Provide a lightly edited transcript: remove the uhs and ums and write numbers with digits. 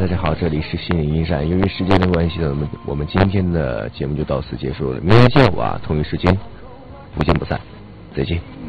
大家好，这里是心灵驿站。由于时间的关系呢，我们今天的节目就到此结束了。明天见，同一时间不见不散，再见。